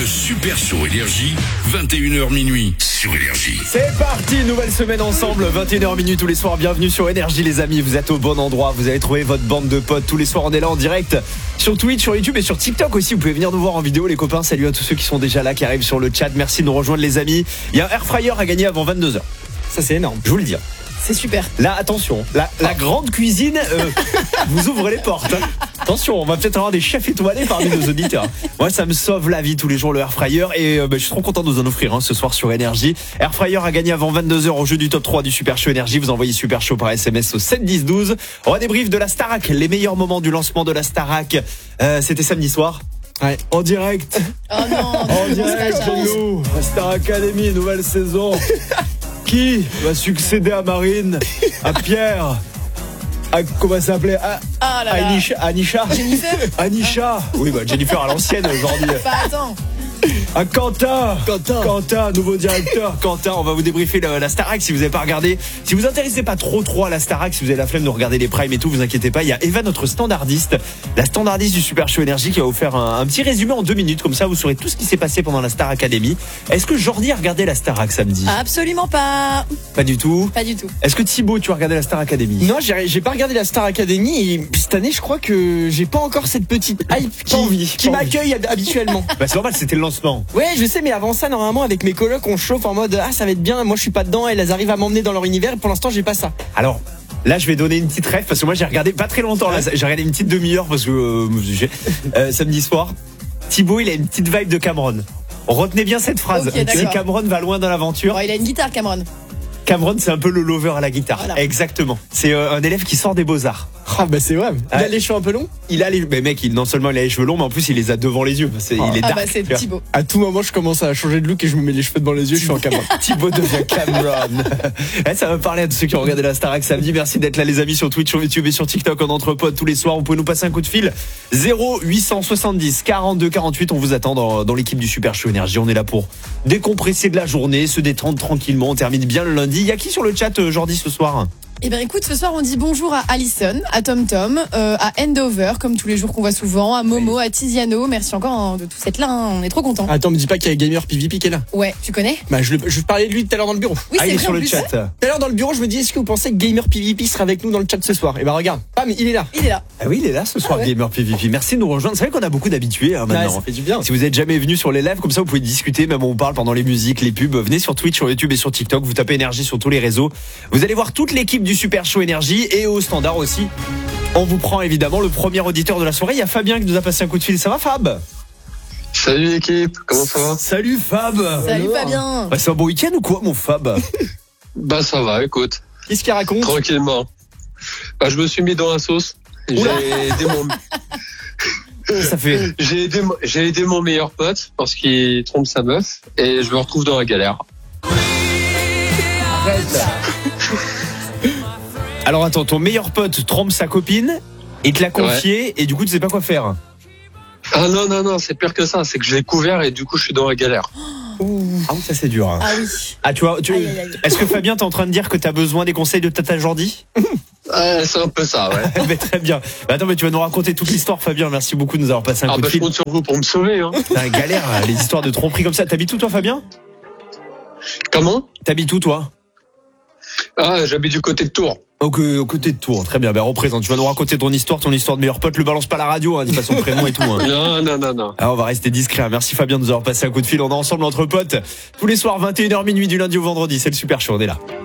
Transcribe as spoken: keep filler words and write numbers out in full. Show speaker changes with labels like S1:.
S1: Le Super Show Énergie, vingt et une heures minuit sur Énergie.
S2: C'est parti, nouvelle semaine ensemble, vingt et une heures minuit tous les soirs. Bienvenue sur Énergie les amis, vous êtes au bon endroit. Vous allez trouver votre bande de potes. Tous les soirs on est là en direct sur Twitch, sur YouTube et sur TikTok aussi. Vous pouvez venir nous voir en vidéo les copains. Salut à tous ceux qui sont déjà là, qui arrivent sur le chat. Merci de nous rejoindre les amis. Il y a un air fryer à gagner avant vingt-deux heures. Ça c'est énorme, je vous le dis.
S3: C'est super.
S2: Là, attention, la, la grande cuisine euh, vous ouvre les portes. Hein. Attention, on va peut-être avoir des chefs étoilés parmi nos auditeurs. Moi, ça me sauve la vie tous les jours, le air fryer. Et euh, bah, je suis trop content de vous en offrir hein, ce soir sur Énergie. Air fryer a gagné avant vingt-deux heures au jeu du top trois du Super Show Énergie. Vous envoyez Super Show par S M S au sept dix douze. On va débrief de la Starac, les meilleurs moments du lancement de la Starac. Euh, C'était samedi soir. Ouais, en direct.
S3: Oh non,
S2: en direct chez nous. La Star Academy, nouvelle saison. Qui va succéder à Marine, à Pierre, à comment ça s'appelait, à,
S3: ah là là.
S2: Anisha, Anisha,
S3: Jennifer,
S2: Anisha. Oui, bah Jennifer à l'ancienne aujourd'hui.
S3: Bah attends.
S2: À Quentin, Quentin, Quentin, nouveau directeur. Quentin, on va vous débriefer la, la Starac si vous n'avez pas regardé. Si vous vous intéressez pas trop trop à la Starac, si vous avez la flemme de regarder les primes et tout, vous inquiétez pas. Il y a Eva, notre standardiste, la standardiste du Super Show Énergie, qui va vous faire un, un petit résumé en deux minutes. Comme ça, vous saurez tout ce qui s'est passé pendant la Star Academy. Est-ce que Jordi a regardé la Starac samedi?
S3: Absolument pas.
S2: Pas du tout.
S3: Pas du tout.
S2: Est-ce que Thibaut, tu as regardé la Star Academy?
S4: Non, j'ai, j'ai pas regardé la Star Academy et cette année, je crois que j'ai pas encore cette petite hype qui,
S2: envie,
S4: qui m'accueille hab- habituellement.
S2: Bah c'est normal, c'était le lancement.
S4: Ouais, je sais, mais avant ça, normalement, avec mes colocs, on chauffe en mode ah ça va être bien. Moi, je suis pas dedans. Elles arrivent à m'emmener dans leur univers. Et pour l'instant, j'ai pas ça.
S2: Alors. Là, je vais donner une petite ref parce que moi, j'ai regardé pas très longtemps. Là, j'ai regardé une petite demi-heure parce que euh, j'ai, euh, samedi soir, Thibaut, il a une petite vibe de Cameron. Retenez bien cette phrase.
S3: Okay,
S2: si Cameron va loin dans l'aventure.
S3: Bon, il a une guitare, Cameron.
S2: Cameron, c'est un peu le lover à la guitare.
S3: Voilà.
S2: Exactement. C'est euh, un élève qui sort des beaux-arts.
S4: Ah bah c'est vrai. Il
S2: ouais.
S4: a les cheveux un peu longs.
S2: Il a les, mais mec, il, non seulement il a les cheveux longs, mais en plus il les a devant les yeux. C'est,
S4: oh.
S2: Il est
S3: ah
S2: dark.
S3: bah c'est Thibaut.
S4: À tout moment, je commence à changer de look et je me mets les cheveux devant les yeux. Je suis en Cameron.
S2: Thibaut devient Cameron. eh, ça va parler à tous ceux qui ont regardé la Starac samedi. Merci d'être là, les amis, sur Twitch, sur YouTube et sur TikTok en entre potes tous les soirs. Vous pouvez nous passer un coup de fil. zéro huit cent soixante-dix quarante-deux quarante-huit. On vous attend dans, dans l'équipe du Super Show Énergie. On est là pour décompresser de la journée, se détendre tranquillement. On termine bien le lundi. Il y a qui sur le chat, Jordi, ce soir?
S3: Eh ben écoute, ce soir on dit bonjour à Alison, à Tom Tom, euh, à Endover, comme tous les jours qu'on voit souvent, à Momo, à Tiziano. Merci encore hein, de tous être là, hein. On est trop contents.
S4: Attends, me dis pas qu'il y a Gamer P V P qui est là.
S3: Ouais, tu connais?
S4: Bah je, je parlais de lui tout à l'heure dans le bureau.
S3: Oui,
S2: ah,
S3: c'est
S2: il est
S3: vrai,
S2: sur le
S3: plus,
S2: chat.
S3: ouais.
S4: Tout à l'heure dans le bureau, je me dis est-ce que vous pensez que Gamer P V P sera avec nous dans le chat ce soir? Et bah regarde, ah mais il est là.
S3: Il est là.
S2: Ah oui, il est là ce soir, ah ouais. Gamer P V P. Merci de nous rejoindre. C'est vrai qu'on a beaucoup d'habitués hein, maintenant.
S4: Ouais, ça fait du bien.
S2: Si vous êtes jamais venu sur les lives, comme ça vous pouvez discuter, même on parle pendant les musiques, les pubs. Venez sur Twitch, sur YouTube et sur TikTok. Vous tapez Énergie sur tous les réseaux. Vous allez voir toute l'équipe du Super Show Énergie et au standard aussi. On vous prend évidemment le premier auditeur de la soirée. Il y a Fabien qui nous a passé un coup de fil. Ça va, Fab?
S5: Salut l'équipe, comment ça va?
S2: Salut Fab.
S3: Salut Fabien.
S2: Bah, c'est un bon week-end ou quoi, mon Fab?
S5: Bah ça va, écoute.
S4: Qu'est-ce qu'il raconte?
S5: Tranquillement. Bah je me suis mis dans la sauce. J'ai aidé mon...
S2: Ça fait.
S5: J'ai aidé, j'ai aidé mon meilleur pote parce qu'il trompe sa meuf et je me retrouve dans la galère.
S2: Alors attends, ton meilleur pote trompe sa copine et te l'a confié ouais. Et du coup tu sais pas quoi faire.
S5: Ah non non non, c'est pire que ça, c'est que je l'ai couvert et du coup je suis dans la galère.
S2: Ouh. Ah oui, ça c'est dur. Hein.
S3: Ah oui.
S2: Ah tu vois, tu...
S3: Aïe, aïe, aïe.
S2: Est-ce que Fabien t'es en train de dire que t'as besoin des conseils de Tata Jordi?
S5: Ouais, c'est un peu ça, ouais.
S2: mais très bien. Bah attends, mais tu vas nous raconter toute l'histoire, Fabien. Merci beaucoup de nous avoir passé un
S5: ah
S2: coup
S5: bah
S2: de fil.
S5: Je compte sur vous pour me sauver. Hein.
S2: C'est la galère, les histoires de tromperie comme ça. T'habites où toi, Fabien?
S5: Comment?
S2: T'habites où toi?
S5: Ah, j'habite du côté de Tours.
S2: Ok, au côté de Tours, très bien. Ben représente. Tu vas nous raconter ton histoire, ton histoire de meilleur pote. Le balance pas à la radio, hein, dis pas son prénom et tout. Hein.
S5: Non, non, non, non.
S2: Alors on va rester discret. Merci Fabien de nous avoir passé un coup de fil. On est ensemble entre potes tous les soirs vingt et une heures minuit du lundi au vendredi. C'est le Super Show, on est là.